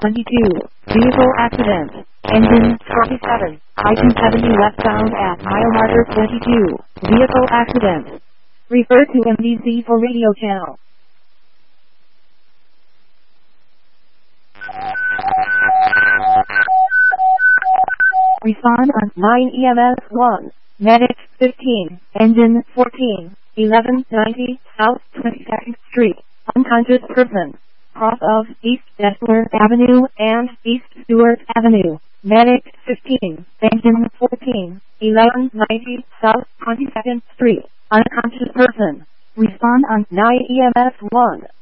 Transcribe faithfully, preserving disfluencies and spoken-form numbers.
twenty-two. Vehicle accident. Engine forty-seven. I two seventy westbound at mile marker twenty-two. Vehicle accident. Refer to M D C for radio channel. Respond on nine E M S one. Medic fifteen. Engine fourteen. eleven ninety South twenty-second Street. Unconscious person. Cross of East Dessler Avenue and East Stewart Avenue. Medic fifteen. Engine fourteen. eleven ninety South twenty-second Street. Unconscious person. Respond on nine E M S one.